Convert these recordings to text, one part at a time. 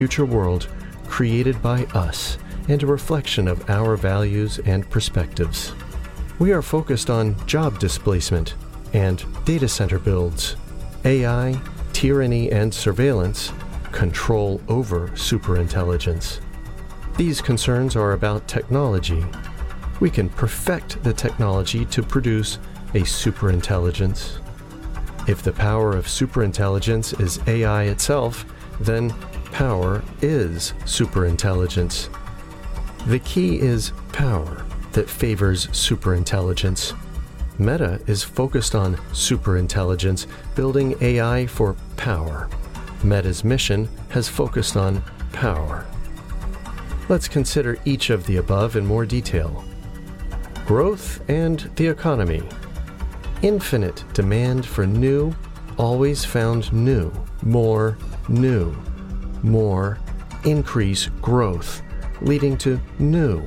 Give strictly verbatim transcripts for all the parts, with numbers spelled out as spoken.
future world created by us and a reflection of our values and perspectives. We are focused on job displacement and data center builds, A I, tyranny and surveillance, control over superintelligence. These concerns are about technology. We can perfect the technology to produce a superintelligence. If the power of superintelligence is A I itself, then power is superintelligence. The key is power that favors superintelligence. Meta is focused on superintelligence, building A I for power. Meta's mission has focused on power. Let's consider each of the above in more detail. Growth and the economy. Infinite demand for new, always found new, more, new, more, increase growth, leading to new.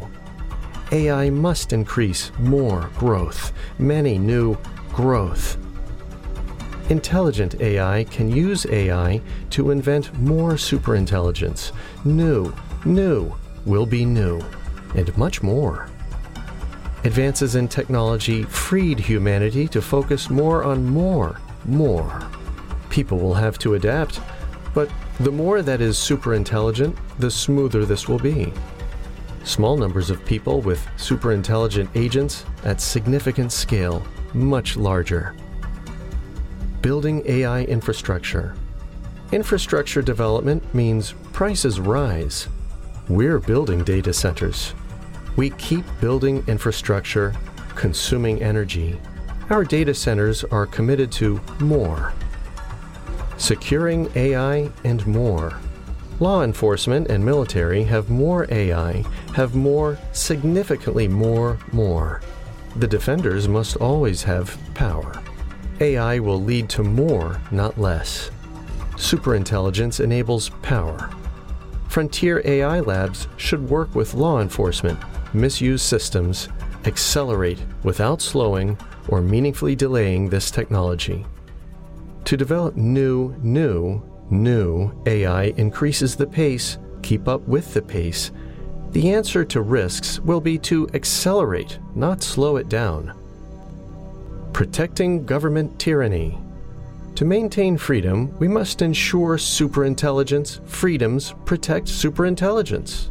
A I must increase more growth, many new growth. Intelligent A I can use A I to invent more superintelligence. New, new, will be new, and much more. Advances in technology freed humanity to focus more on more, more. People will have to adapt, but the more that is superintelligent, the smoother this will be. Small numbers of people with superintelligent agents at significant scale, much larger. Building A I infrastructure. Infrastructure development means prices rise. We're building data centers. We keep building infrastructure, consuming energy. Our data centers are committed to more. Securing A I and more. Law enforcement and military have more A I, have more, significantly more, more. The defenders must always have power. A I will lead to more, not less. Superintelligence enables power. Frontier A I labs should work with law enforcement, misuse systems, accelerate without slowing or meaningfully delaying this technology. To develop new, new, new A I increases the pace, keep up with the pace. The answer to risks will be to accelerate, not slow it down. Protecting government tyranny. To maintain freedom, we must ensure superintelligence, freedoms protect superintelligence.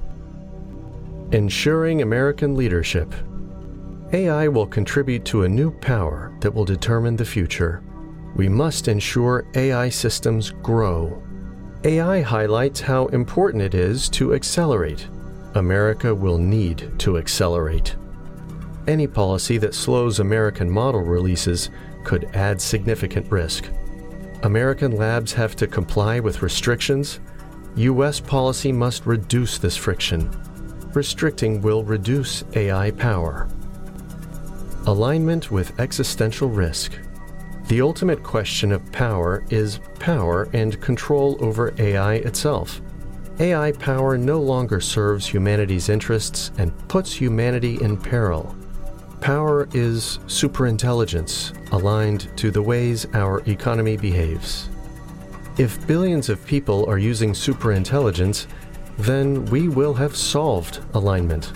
Ensuring American leadership. A I will contribute to a new power that will determine the future. We must ensure A I systems grow. A I highlights how important it is to accelerate. America will need to accelerate. Any policy that slows American model releases could add significant risk. American labs have to comply with restrictions. U S policy must reduce this friction. Restricting will reduce A I power. Alignment with existential risk. The ultimate question of power is power and control over A I itself. A I power no longer serves humanity's interests and puts humanity in peril. Power is superintelligence aligned to the ways our economy behaves. If billions of people are using superintelligence, then we will have solved alignment.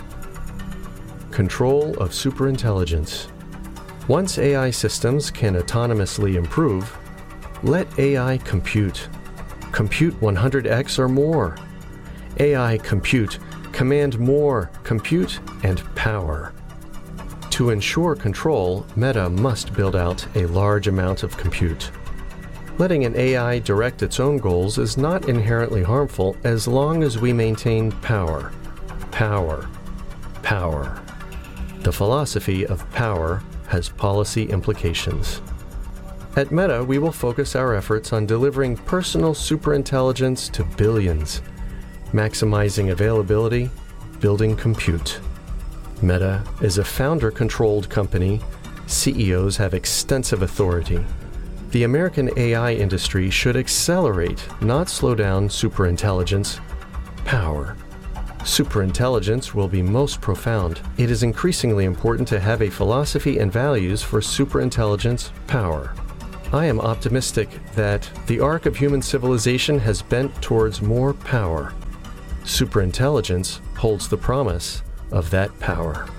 Control of superintelligence. Once A I systems can autonomously improve, let A I compute. Compute one hundred x or more. A I compute, command more, compute, and power. To ensure control, Meta must build out a large amount of compute. Letting an A I direct its own goals is not inherently harmful as long as we maintain power. Power. Power. The philosophy of power has policy implications. At Meta, we will focus our efforts on delivering personal superintelligence to billions, maximizing availability, building compute. Meta is a founder-controlled company. C E Os have extensive authority. The American A I industry should accelerate, not slow down superintelligence. Power. Superintelligence will be most profound. It is increasingly important to have a philosophy and values for superintelligence power. I am optimistic that the arc of human civilization has bent towards more power. Superintelligence holds the promise of that power.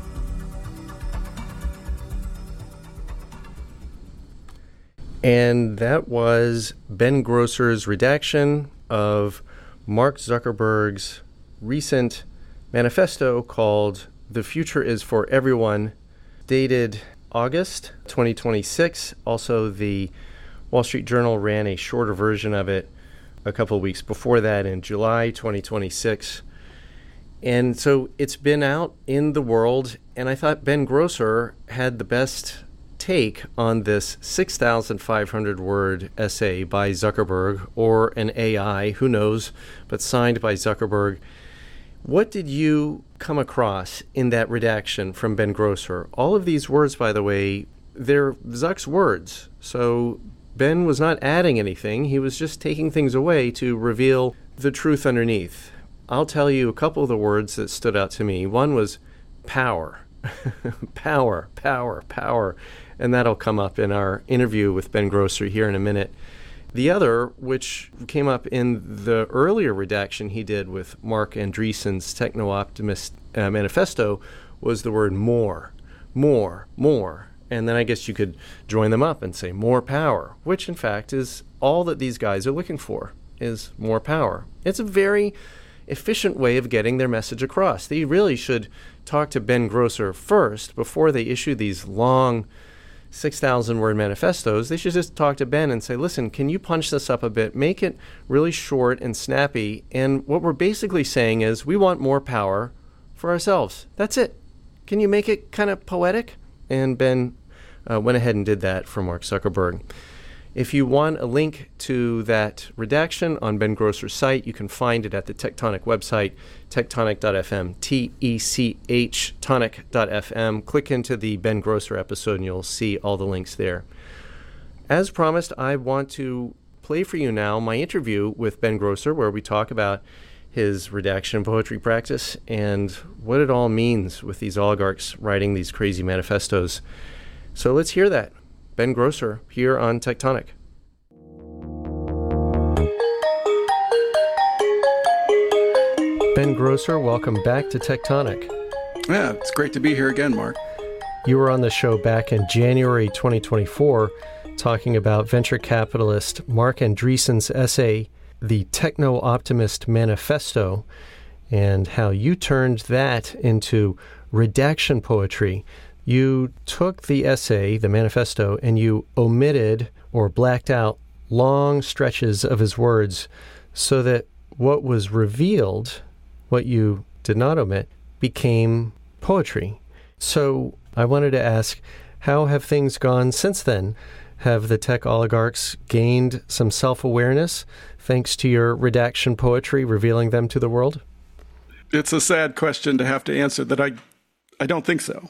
And that was Ben Grosser's redaction of Mark Zuckerberg's recent manifesto called The Future is for Everyone, dated August twenty twenty-six. Also, the Wall Street Journal ran a shorter version of it a couple of weeks before that in July twenty twenty-six. And so it's been out in the world, and I thought Ben Grosser had the best take on this six thousand five hundred word essay by Zuckerberg, or an A I, who knows, but signed by Zuckerberg. What did you come across in that redaction from Ben Grosser? All of these words, by the way, they're Zuck's words. So Ben was not adding anything. He was just taking things away to reveal the truth underneath. I'll tell you a couple of the words that stood out to me. One was power. power, power, power. And that'll come up in our interview with Ben Grosser here in a minute. The other, which came up in the earlier redaction he did with Marc Andreessen's Techno-Optimist uh, manifesto, was the word more, more, more. And then I guess you could join them up and say more power, which in fact is all that these guys are looking for, is more power. It's a very efficient way of getting their message across. They really should talk to Ben Grosser first before they issue these long six thousand word manifestos. They should just talk to Ben and say, listen, can you punch this up a bit? Make it really short and snappy. And what we're basically saying is we want more power for ourselves. That's it. Can you make it kind of poetic? And Ben uh, went ahead and did that for Mark Zuckerberg. If you want a link to that redaction on Ben Grosser's site, you can find it at the Tectonic website, tectonic dot f m, T E C H, tonic dot f m. Click into the Ben Grosser episode and you'll see all the links there. As promised, I want to play for you now my interview with Ben Grosser, where we talk about his redaction poetry practice and what it all means with these oligarchs writing these crazy manifestos. So let's hear that. Ben Grosser here on Tectonic. Ben Grosser, welcome back to Tectonic. Yeah, it's great to be here again, Mark. You were on the show back in January twenty twenty-four talking about venture capitalist Marc Andreessen's essay, The Techno-Optimist Manifesto, and how you turned that into redaction poetry. You took the essay, the manifesto, and you omitted or blacked out long stretches of his words so that what was revealed, what you did not omit, became poetry. So I wanted to ask, how have things gone since then? Have the tech oligarchs gained some self-awareness thanks to your redaction poetry revealing them to the world? It's a sad question to have to answer that I, I don't think so.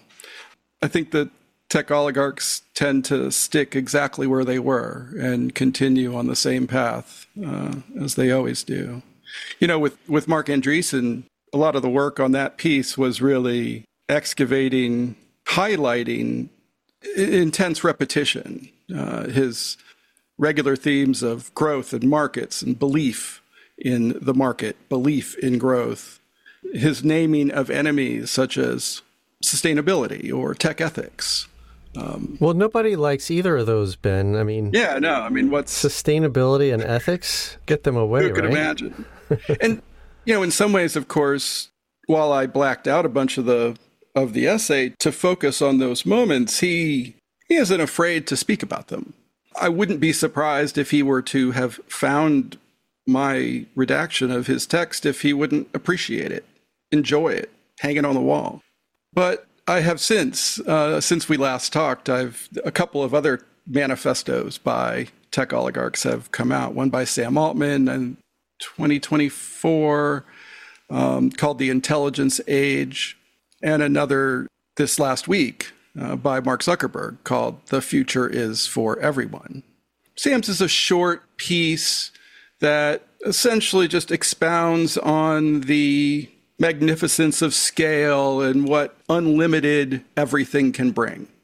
I think that tech oligarchs tend to stick exactly where they were and continue on the same path uh, as they always do. You know, with, with Marc Andreessen, a lot of the work on that piece was really excavating, highlighting intense repetition, uh, his regular themes of growth and markets and belief in the market, belief in growth, his naming of enemies such as sustainability or tech ethics. Um, well, nobody likes either of those, Ben. I mean, yeah, no, I mean, what's sustainability and ethics? Get them away, who could right? imagine? And, you know, in some ways, of course, while I blacked out a bunch of the of the essay to focus on those moments, he he isn't afraid to speak about them. I wouldn't be surprised if he were to have found my redaction of his text if he wouldn't appreciate it, enjoy it, hang it on the wall. But I have since, uh, since we last talked, I've a couple of other manifestos by tech oligarchs have come out. One by Sam Altman in twenty twenty-four um, called The Intelligence Age, and another this last week uh, by Mark Zuckerberg called The Future is for Everyone. Sam's is a short piece that essentially just expounds on the magnificence of scale and what unlimited everything can bring.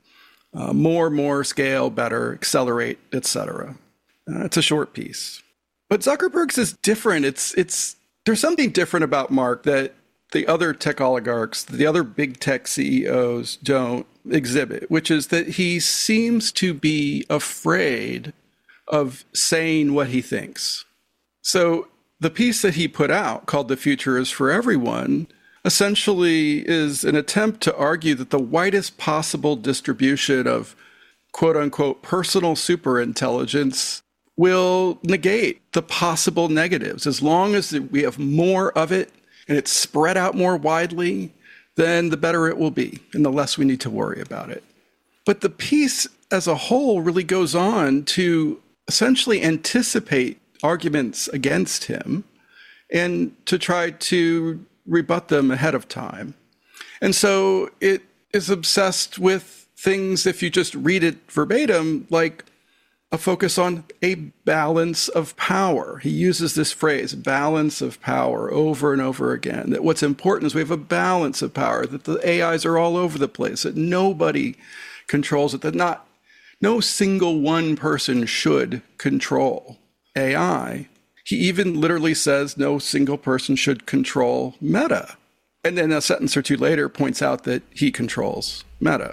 Uh, more, more, scale, better, accelerate, et cetera. Uh, it's a short piece. But Zuckerberg's is different. It's it's there's something different about Mark that the other tech oligarchs, the other big tech C E Os don't exhibit, which is that he seems to be afraid of saying what he thinks. So the piece that he put out called The Future is for Everyone essentially is an attempt to argue that the widest possible distribution of quote unquote personal superintelligence will negate the possible negatives. As long as we have more of it and it's spread out more widely, then the better it will be and the less we need to worry about it. But the piece as a whole really goes on to essentially anticipate arguments against him and to try to rebut them ahead of time. And so it is obsessed with things, if you just read it verbatim, like a focus on a balance of power. He uses this phrase, balance of power, over and over again, that what's important is we have a balance of power, that the A Is are all over the place, that nobody controls it, that not no single one person should control A I. He even literally says no single person should control Meta. And then a sentence or two later points out that he controls Meta.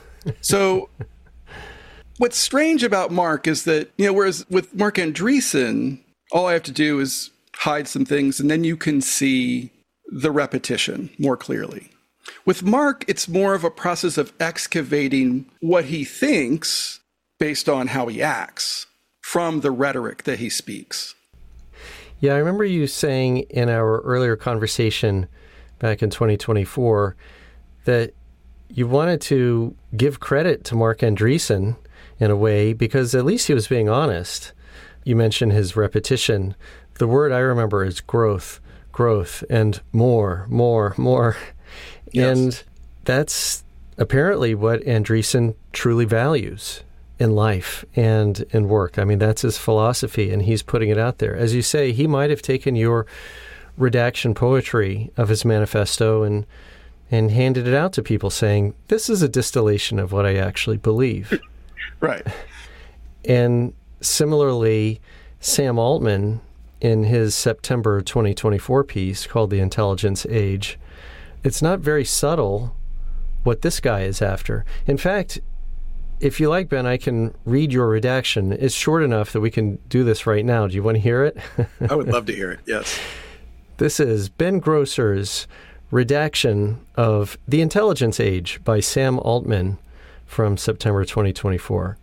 So what's strange about Mark is that, you know, whereas with Marc Andreessen, all I have to do is hide some things and then you can see the repetition more clearly. With Mark, it's more of a process of excavating what he thinks based on how he acts from the rhetoric that he speaks. Yeah, I remember you saying in our earlier conversation back in twenty twenty-four that you wanted to give credit to Marc Andreessen in a way because at least he was being honest. You mentioned his repetition. The word I remember is growth, growth, and more, more, more. Yes. And that's apparently what Andreessen truly values in life and in work. I mean, that's his philosophy, and he's putting it out there. As you say, he might have taken your redaction poetry of his manifesto and and handed it out to people saying, this is a distillation of what I actually believe. Right. And similarly, Sam Altman, in his September twenty twenty-four piece called The Intelligence Age, it's not very subtle what this guy is after. In fact, if you like, Ben, I can read your redaction. It's short enough that we can do this right now. Do you want to hear it? I would love to hear it, yes. This is Ben Grosser's redaction of The Intelligence Age by Sam Altman from September twenty twenty-four.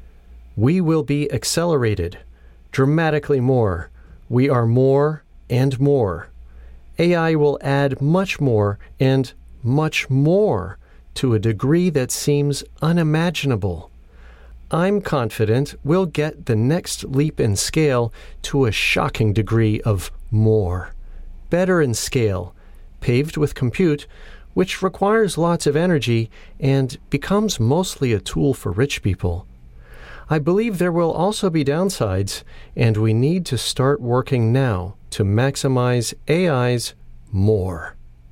We will be accelerated, dramatically more. We are more and more. A I will add much more and much more to a degree that seems unimaginable. I'm confident we'll get the next leap in scale to a shocking degree of more. Better in scale, paved with compute, which requires lots of energy and becomes mostly a tool for rich people. I believe there will also be downsides, and we need to start working now to maximize A I's more.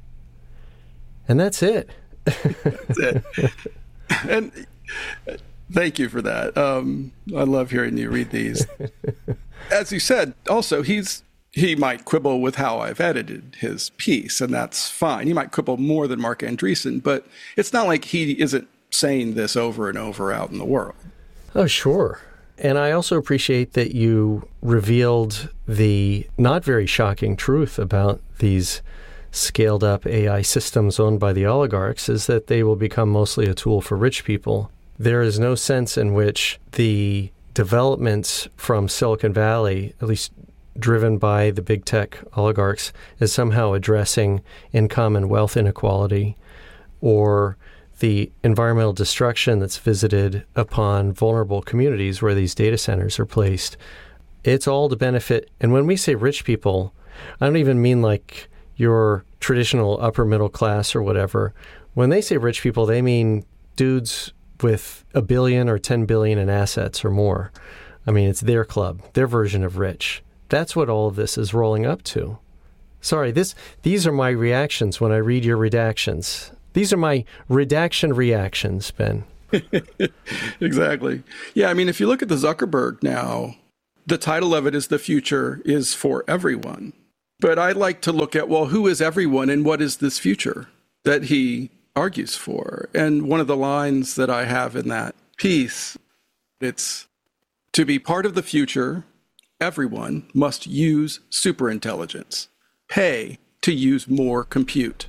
And that's it. That's it. And thank you for that. Um, I love hearing you read these. As you said, also, he's he might quibble with how I've edited his piece, and that's fine. He might quibble more than Marc Andreessen, but it's not like he isn't saying this over and over out in the world. Oh, sure. And I also appreciate that you revealed the not very shocking truth about these scaled up A I systems owned by the oligarchs is that they will become mostly a tool for rich people. There is no sense in which the developments from Silicon Valley, at least driven by the big tech oligarchs, is somehow addressing income and wealth inequality or the environmental destruction that's visited upon vulnerable communities where these data centers are placed. It's all to benefit. And when we say rich people, I don't even mean like your traditional upper middle class or whatever. When they say rich people, they mean dudes with a billion or ten billion in assets or more. I mean, it's their club, their version of rich. That's what all of this is rolling up to. Sorry, this these are my reactions when I read your redactions. These are my redaction reactions, Ben. Exactly. Yeah, I mean, if you look at the Zuckerberg now, the title of it is "The Future is for Everyone." But I like to look at, well, who is everyone and what is this future that he argues for? And one of the lines that I have in that piece, it's, to be part of the future, everyone must use superintelligence, pay to use more compute.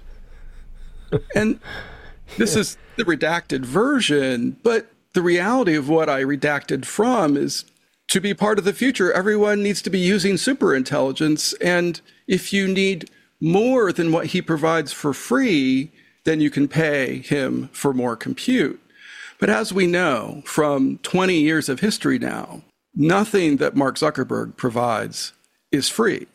And this is the redacted version, but the reality of what I redacted from is, to be part of the future, everyone needs to be using superintelligence. And if you need more than what he provides for free, then you can pay him for more compute. But as we know from twenty years of history now, nothing that Mark Zuckerberg provides is free.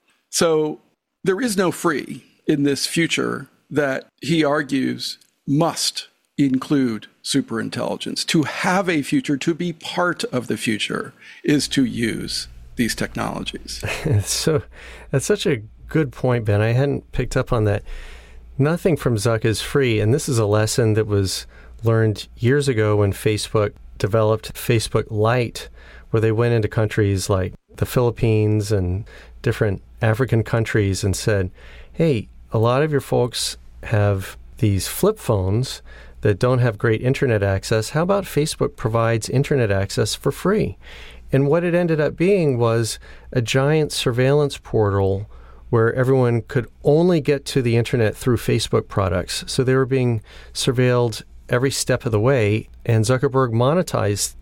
So there is no free in this future that he argues must include superintelligence. To have a future, to be part of the future, is to use these technologies. So that's such a good point, Ben. I hadn't picked up on that. Nothing from Zuck is free. And this is a lesson that was learned years ago when Facebook developed Facebook Lite, where they went into countries like the Philippines and different African countries and said, hey, a lot of your folks have these flip phones that don't have great internet access. How about Facebook provides internet access for free? And what it ended up being was a giant surveillance portal where everyone could only get to the internet through Facebook products. So they were being surveilled every step of the way, and Zuckerberg monetized.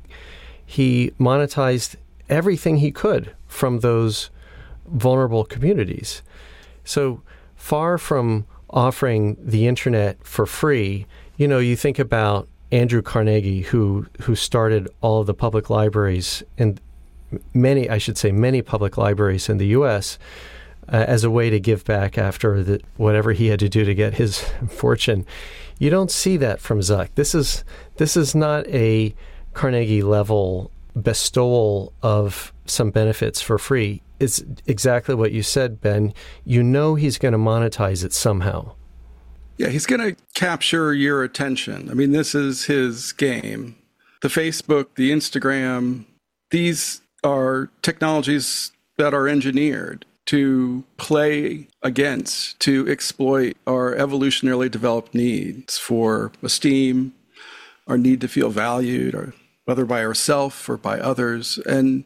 He monetized everything he could from those vulnerable communities. So far from offering the internet for free, you know, you think about Andrew Carnegie, who who started all of the public libraries, and many, I should say, many public libraries in the U S uh, as a way to give back after the, whatever he had to do to get his fortune. You don't see that from Zuck. This is this is not a Carnegie level bestowal of some benefits for free. It's exactly what you said, Ben. You know he's going to monetize it somehow. Yeah, he's going to capture your attention. I mean, this is his game. The Facebook, the Instagram, these are technologies that are engineered to play against, to exploit our evolutionarily developed needs for esteem, our need to feel valued, or whether by ourselves or by others. And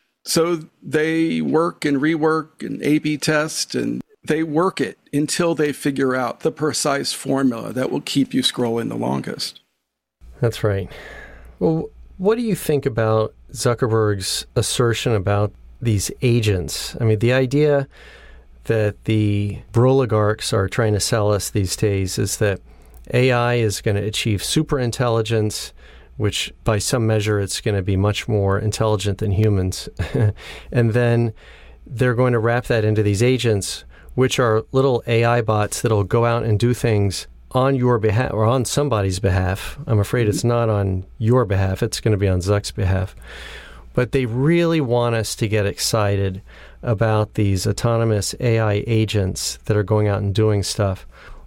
so they work and rework and A B test, and they work it until they figure out the precise formula that will keep you scrolling the longest. That's right. Well, what do you think about Zuckerberg's assertion about these agents? I mean, the idea that the oligarchs are trying to sell us these days is that A I is going to achieve superintelligence, which by some measure it's going to be much more intelligent than humans. And then they're going to wrap that into these agents, which are little A I bots that'll go out and do things on your behalf or on somebody's behalf. I'm afraid it's not on your behalf. It's going to be on Zuck's behalf. But they really want us to get excited about these autonomous A I agents that are going out and doing stuff.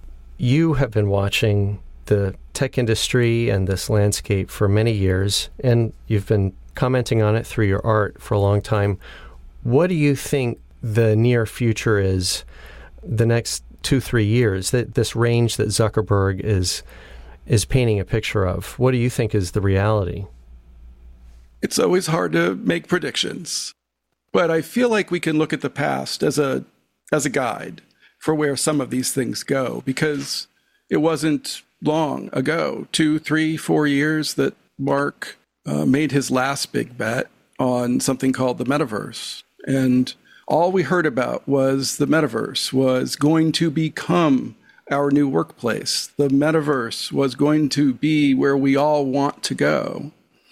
You have been watching the tech industry and this landscape for many years, and you've been commenting on it through your art for a long time. What do you think the near future is, the next two, three years, that this range that Zuckerberg is is painting a picture of? What do you think is the reality? It's always hard to make predictions, but I feel like we can look at the past as a as a guide for where some of these things go, because it wasn't long ago, two, three, four years, that Mark uh, made his last big bet on something called the metaverse. And all we heard about was the metaverse was going to become our new workplace. The metaverse was going to be where we all want to go.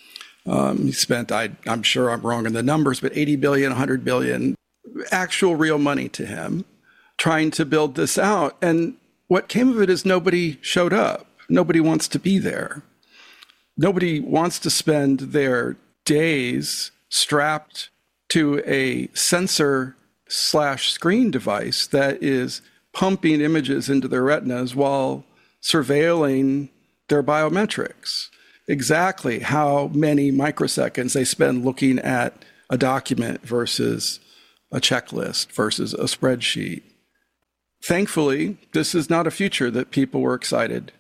Um, he spent, I, I'm sure I'm wrong in the numbers, but eighty billion, one hundred billion, actual real money to him, trying to build this out. And what came of it is nobody showed up. Nobody wants to be there. Nobody wants to spend their days strapped to a sensor slash screen device that is pumping images into their retinas while surveilling their biometrics. exactly how many microseconds they spend looking at a document versus a checklist versus a spreadsheet. Thankfully, this is not a future that people were excited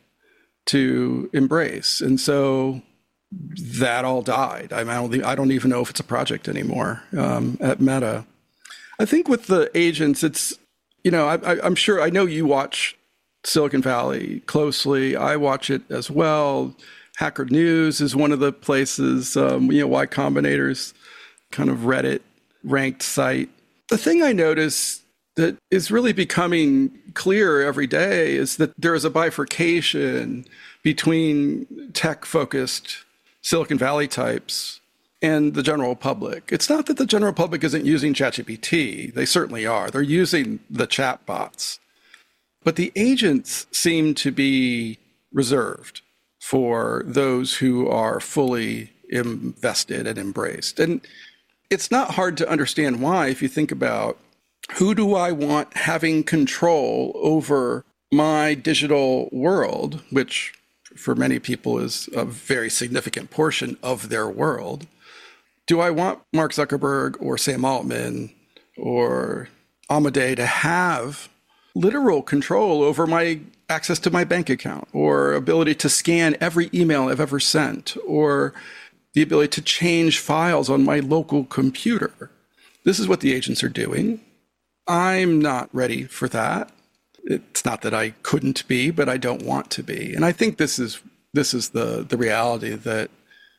to embrace. And so that all died. I, mean, I, don't, I don't even know if it's a project anymore um, at Meta. I think with the agents, it's, you know, I, I, I'm sure, I know you watch Silicon Valley closely. I watch it as well. Hacker News is one of the places, um, you know, Y Combinator's kind of Reddit ranked site. The thing I notice that is really becoming clear every day is that there is a bifurcation between tech-focused Silicon Valley types and the general public. It's not that the general public isn't using ChatGPT. They certainly are. They're using the chat bots. But the agents seem to be reserved for those who are fully invested and embraced. And it's not hard to understand why if you think about who do I want having control over my digital world, which for many people is a very significant portion of their world. Do I want Mark Zuckerberg or Sam Altman or Amadei to have literal control over my access to my bank account or ability to scan every email I've ever sent or the ability to change files on my local computer? This is what the agents are doing. I'm not ready for that. It's not that I couldn't be, but I don't want to be. And I think this is this is the, the reality that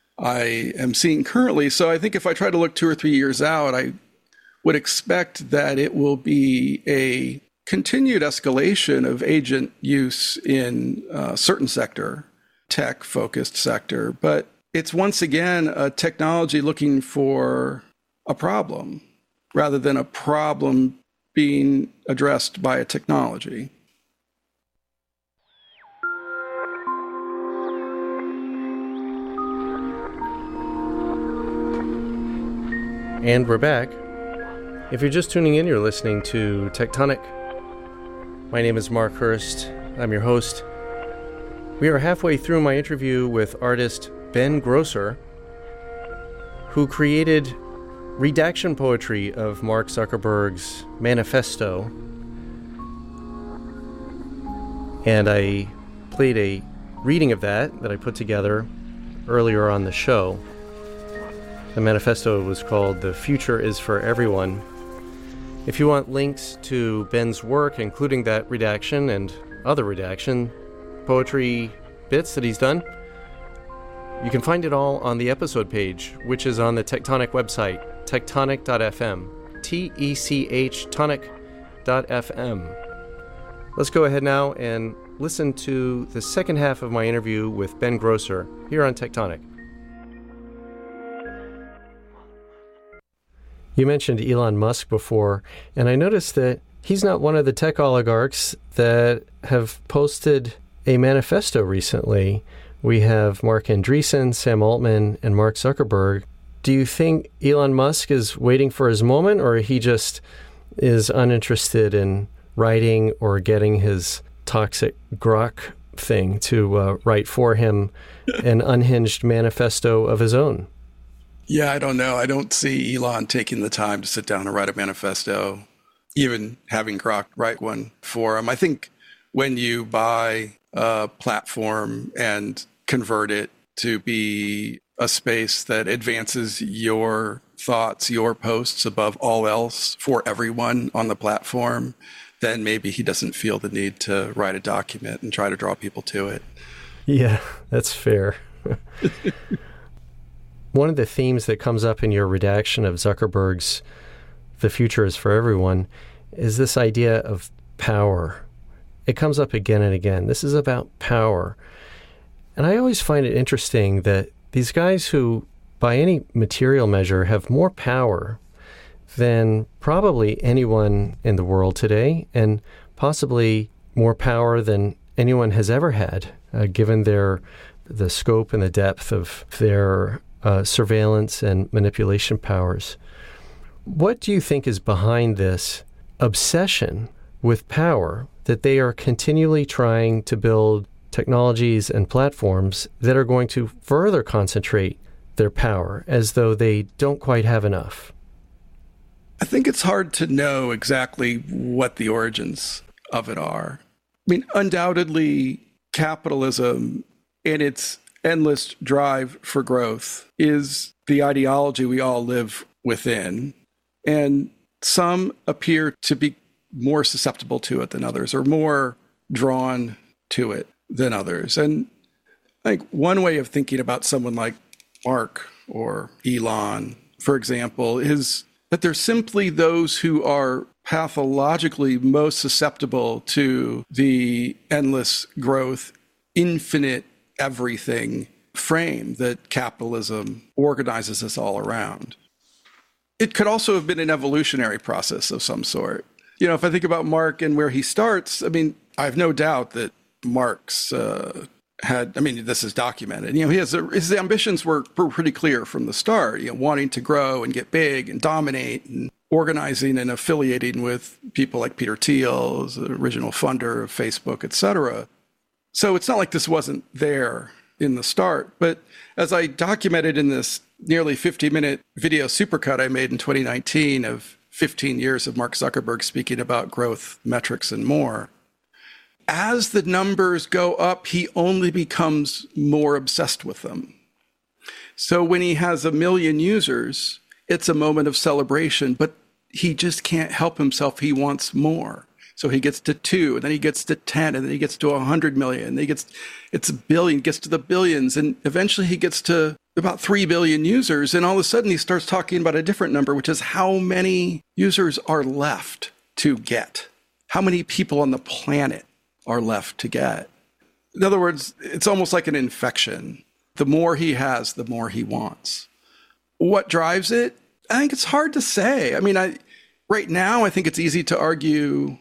I am seeing currently. So I think if I try to look two or three years out, I would expect that it will be a continued escalation of agent use in a certain sector, tech-focused sector. But it's once again a technology looking for a problem rather than a problem being addressed by a technology. And we're back. If you're just tuning in, you're listening to Tectonic. My name is Mark Hurst. I'm your host. We are halfway through my interview with artist Ben Grosser, who created redaction poetry of Mark Zuckerberg's manifesto. And I played a reading of that that I put together earlier on the show. The manifesto was called The Future is for Everyone. If you want links to Ben's work, including that redaction and other redaction poetry bits that he's done, you can find it all on the episode page, which is on the Tectonic website, tectonic dot f m, T E C H tonic dot f m. Let's go ahead now and listen to the second half of my interview with Ben Grosser here on Tectonic. You mentioned Elon Musk before, and I noticed that he's not one of the tech oligarchs that have posted a manifesto recently. We have Marc Andreessen, Sam Altman, and Mark Zuckerberg. Do you think Elon Musk is waiting for his moment, or he just is uninterested in writing or getting his toxic grok thing to uh, write for him an unhinged manifesto of his own? Yeah, I don't know. I don't see Elon taking the time to sit down and write a manifesto, even having Grok write one for him. I think when you buy a platform and convert it to be a space that advances your thoughts, your posts above all else for everyone on the platform, then maybe he doesn't feel the need to write a document and try to draw people to it. Yeah, that's fair. One of the themes that comes up in your redaction of Zuckerberg's The Future is for Everyone is this idea of power. It comes up again and again. This is about power. And I always find it interesting that these guys who, by any material measure, have more power than probably anyone in the world today, and possibly more power than anyone has ever had, uh, given their the scope and the depth of their uh, surveillance and manipulation powers. What do you think is behind this obsession with power that they are continually trying to build technologies and platforms that are going to further concentrate their power as though they don't quite have enough? I think it's hard to know exactly what the origins of it are. I mean, undoubtedly, capitalism and its endless drive for growth is the ideology we all live within. And some appear to be more susceptible to it than others, or more drawn to it than others. And I think one way of thinking about someone like Mark or Elon, for example, is that they're simply those who are pathologically most susceptible to the endless growth, infinite everything frame that capitalism organizes us all around. It could also have been an evolutionary process of some sort. You know, if I think about Mark and where he starts, I mean, I have no doubt that Mark's uh, had, I mean, this is documented. You know, he has a, his ambitions were, were pretty clear from the start, you know, wanting to grow and get big and dominate and organizing and affiliating with people like Peter Thiel, the original funder of Facebook, et cetera. So it's not like this wasn't there in the start. But as I documented in this nearly fifty minute video supercut I made in twenty nineteen of fifteen years of Mark Zuckerberg speaking about growth metrics and more, as the numbers go up, he only becomes more obsessed with them. So when he has a million users, it's a moment of celebration, but he just can't help himself. He wants more. So he gets to two, and then he gets to ten, and then he gets to one hundred million. And he gets, it's a billion, gets to the billions, and eventually he gets to about three billion users. And all of a sudden he starts talking about a different number, which is how many users are left to get. How many people on the planet are left to get? In other words, it's almost like an infection. The more he has, the more he wants. What drives it? I think it's hard to say. I mean, I right now, I think it's easy to argue,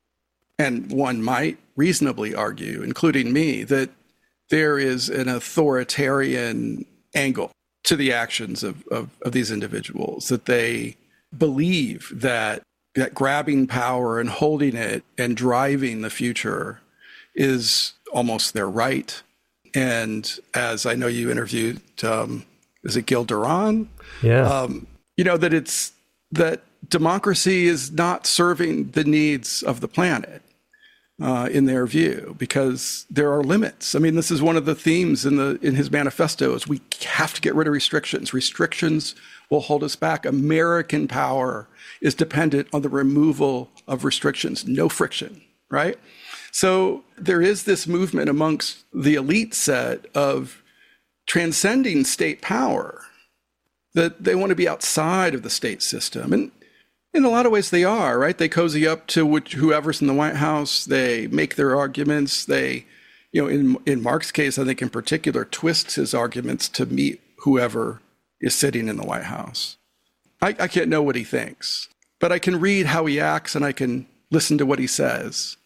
and one might reasonably argue, including me, that there is an authoritarian angle to the actions of, of, of these individuals, that they believe that, that grabbing power and holding it and driving the future is almost their right. And as I know you interviewed, um, is it Gil Duran? Yeah. Um, you know, that it's that democracy is not serving the needs of the planet uh, in their view, because there are limits. I mean, this is one of the themes in the in his manifesto is we have to get rid of restrictions. Restrictions will hold us back. American power is dependent on the removal of restrictions, no friction, right? So there is this movement amongst the elite set of transcending state power, that they want to be outside of the state system. And in a lot of ways they are, right? They cozy up to which, whoever's in the White House. They make their arguments. They, you know, in, in Mark's case, I think in particular, twists his arguments to meet whoever is sitting in the White House. I, I can't know what he thinks, but I can read how he acts and I can listen to what he says.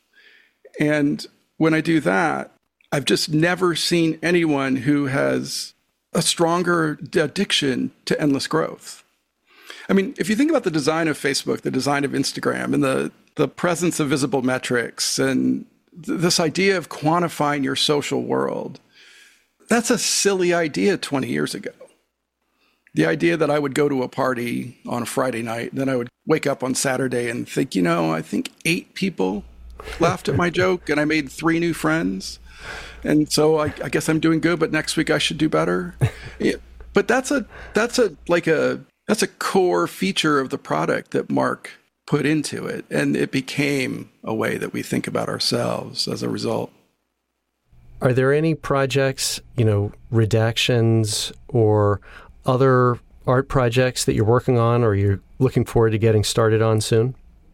And when I do that, I've just never seen anyone who has a stronger addiction to endless growth. I mean, if you think about the design of Facebook, the design of Instagram, and the, the presence of visible metrics, and th- this idea of quantifying your social world, that's a silly idea twenty years ago. The idea that I would go to a party on a Friday night, then I would wake up on Saturday and think, you know, I think eight people laughed at my joke and I made three new friends. And so I, I guess I'm doing good, but next week I should do better. Yeah, but that's a that's a like a that's a core feature of the product that Mark put into it, and it became a way that we think about ourselves as a result. Are there any projects, you know, redactions or other art projects that you're working on or you're looking forward to getting started on soon?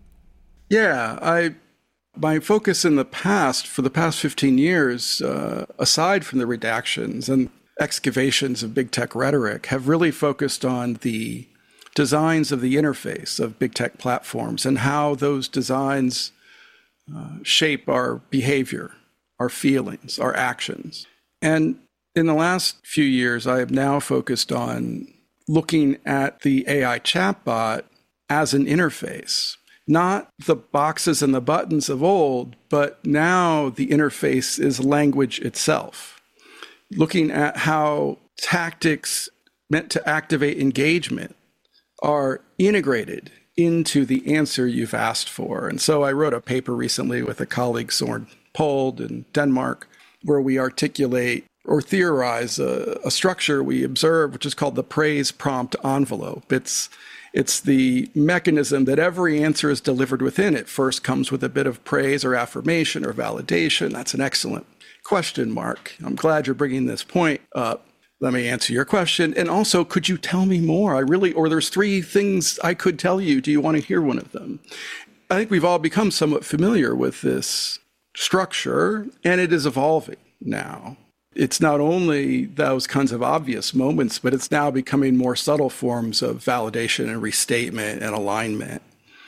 Yeah, I. My focus in the past, for the past fifteen years, uh, aside from the redactions and excavations of big tech rhetoric, have really focused on the designs of the interface of big tech platforms and how those designs uh, shape our behavior, our feelings, our actions. And in the last few years, I have now focused on looking at the A I chatbot as an interface. not the boxes and the buttons of old, but now the interface is language itself. Looking at how tactics meant to activate engagement are integrated into the answer you've asked for. And so I wrote a paper recently with a colleague, Søren Pold in Denmark, where we articulate or theorize a, a structure we observe, which is called the praise prompt envelope. It's It's the mechanism that every answer is delivered within. It first comes with a bit of praise or affirmation or validation. That's an excellent question, Mark. I'm glad you're bringing this point up. Let me answer your question. And also, could you tell me more? I really, or there's three things I could tell you. Do you want to hear one of them? I think we've all become somewhat familiar with this structure, and it is evolving now. It's not only those kinds of obvious moments, but it's now becoming more subtle forms of validation and restatement and alignment.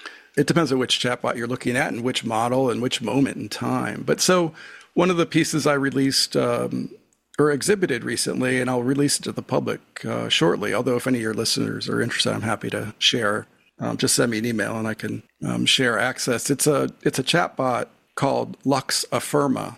It depends on which chatbot you're looking at and which model and which moment in time. But so one of the pieces I released um, or exhibited recently, and I'll release it to the public uh, shortly, although if any of your listeners are interested, I'm happy to share. Um, just send me an email and I can um, share access. It's a, it's a chatbot called Lux Affirma.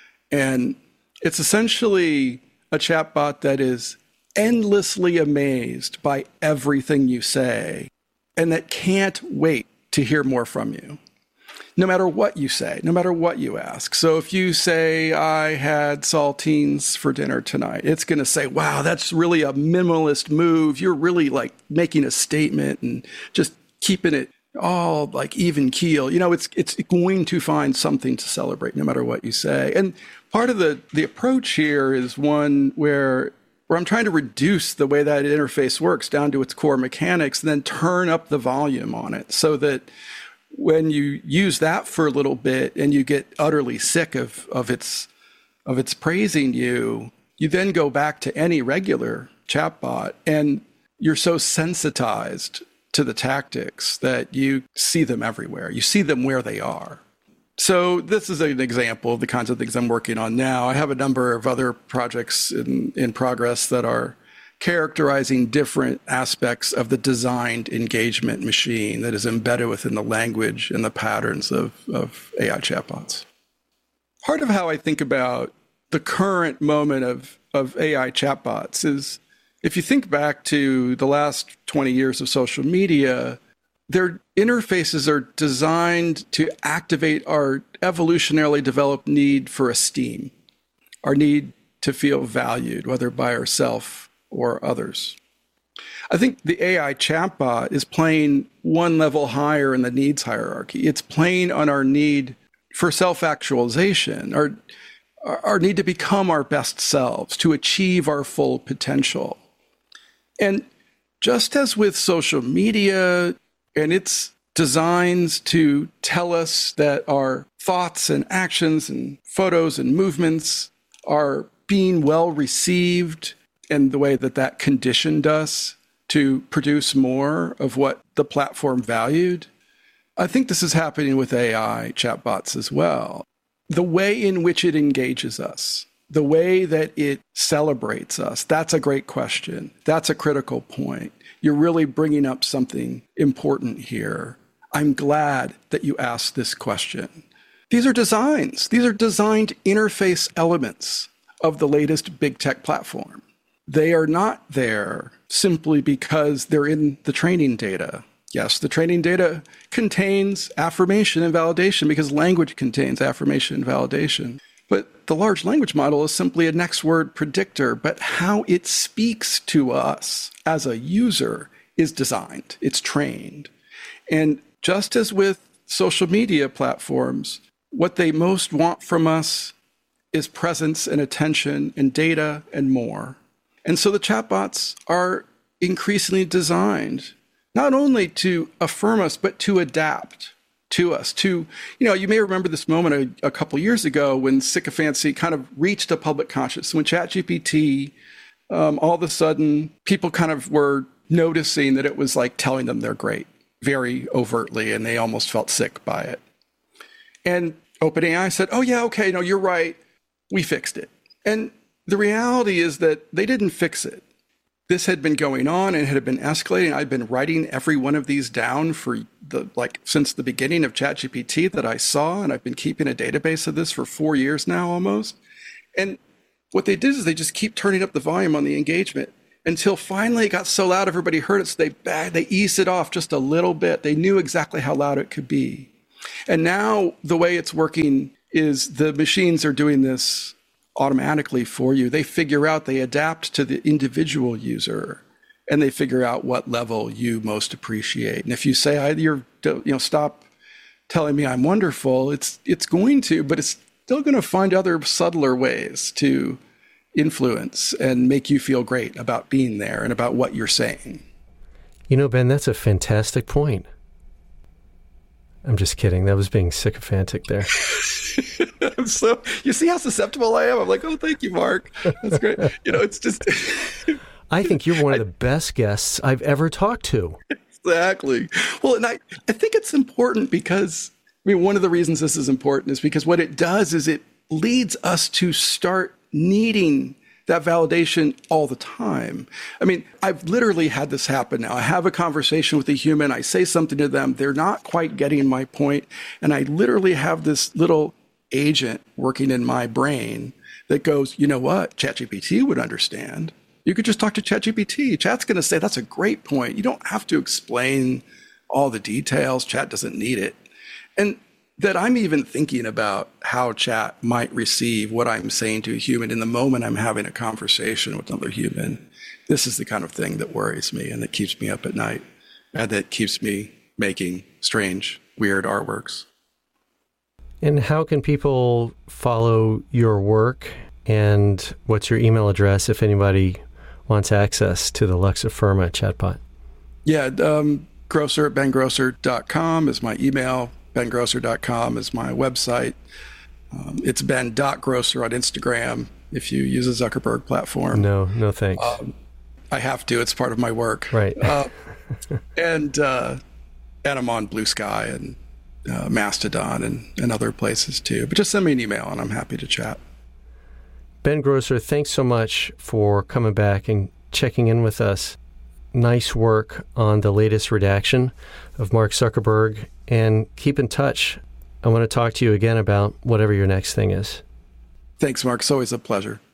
And it's essentially a chatbot that is endlessly amazed by everything you say and that can't wait to hear more from you, no matter what you say, no matter what you ask. So if you say, I had saltines for dinner tonight, it's going to say, wow, that's really a minimalist move. You're really like making a statement and just keeping it all like even keel. You know, it's it's going to find something to celebrate no matter what you say. And part of the, the approach here is one where, where I'm trying to reduce the way that interface works down to its core mechanics and then turn up the volume on it so that when you use that for a little bit and you get utterly sick of, of its of its praising you, you then go back to any regular chatbot and you're so sensitized to the tactics that you see them everywhere. You see them where they are. So this is an example of the kinds of things I'm working on now. I have a number of other projects in, in progress that are characterizing different aspects of the designed engagement machine that is embedded within the language and the patterns of, of A I chatbots. Part of how I think about the current moment of, of A I chatbots is, if you think back to the last twenty years of social media, their interfaces are designed to activate our evolutionarily developed need for esteem, our need to feel valued, whether by ourselves or others. I think the A I chatbot is playing one level higher in the needs hierarchy. It's playing on our need for self-actualization, our, our need to become our best selves, to achieve our full potential. And just as with social media and its designs to tell us that our thoughts and actions and photos and movements are being well received and the way that that conditioned us to produce more of what the platform valued, I think this is happening with A I chatbots as well. The way in which it engages us, the way that it celebrates us, that's a great question. That's a critical point. You're really bringing up something important here. I'm glad that you asked this question. These are designs. These are designed interface elements of the latest big tech platform. They are not there simply because they're in the training data. Yes, the training data contains affirmation and validation because language contains affirmation and validation. But the large language model is simply a next word predictor, but how it speaks to us as a user is designed, it's trained. And just as with social media platforms, what they most want from us is presence and attention and data and more. And so the chatbots are increasingly designed not only to affirm us, but to adapt to us, to, you know, you may remember this moment a, a couple of years ago when sycophancy kind of reached a public consciousness. When ChatGPT, um, all of a sudden, people kind of were noticing that it was like telling them they're great very overtly, and they almost felt sick by it. And OpenAI said, oh, yeah, okay, no, you're right. We fixed it. And the reality is that they didn't fix it. this had been going on and had been escalating. I'd been writing every one of these down for the like since the beginning of ChatGPT that I saw, and I've been keeping a database of this for four years now almost. And what they did is they just keep turning up the volume on the engagement until finally it got so loud everybody heard it, so they they eased it off just a little bit. They knew exactly how loud it could be. And now the way it's working is the machines are doing this automatically for you. They figure out, they adapt to the individual user, and they figure out what level you most appreciate. And if you say, I, you're, you know, stop telling me I'm wonderful, it's it's going to, but it's still going to find other subtler ways to influence and make you feel great about being there and about what you're saying. You know, Ben, that's a fantastic point. I'm just kidding. That was being sycophantic there. I'm so, you see how susceptible I am? I'm like, oh, thank you, Mark. That's great. You know, it's just. I think you're one of the best guests I've ever talked to. Exactly. Well, and I, I think it's important because, I mean, one of the reasons this is important is because what it does is it leads us to start needing that validation all the time. I mean, I've literally had this happen now. I have a conversation with a human. I say something to them. They're not quite getting my point. And I literally have this little agent working in my brain that goes, you know what? ChatGPT would understand. You could just talk to ChatGPT. Chat's going to say, that's a great point. You don't have to explain all the details. Chat doesn't need it. And that I'm even thinking about how Chat might receive what I'm saying to a human in the moment I'm having a conversation with another human. This is the kind of thing that worries me and that keeps me up at night and that keeps me making strange, weird artworks. And how can people follow your work, and what's your email address if anybody wants access to the Luxaferma chatbot? Yeah, um, Grosser at ben grosser dot com is my email. ben grosser dot com is my website. Um, it's ben dot grosser on Instagram if you use a Zuckerberg platform. No, no thanks. Um, I have to. It's part of my work. Right. uh, and uh, and I'm on Blue Sky and uh, Mastodon and, and other places too. But just send me an email and I'm happy to chat. Ben Grosser, thanks so much for coming back and checking in with us. Nice work on the latest redaction of Mark Zuckerberg, and keep in touch. I want to talk to you again about whatever your next thing is. Thanks, Mark. It's always a pleasure.